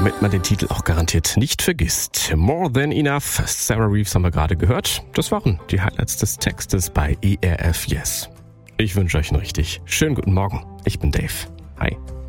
damit man den Titel auch garantiert nicht vergisst. More Than Enough, Sarah Reeves haben wir gerade gehört. Das waren die Highlights des Textes bei ERF Yes. Ich wünsche euch einen richtig schönen guten Morgen. Ich bin Dave. Hi.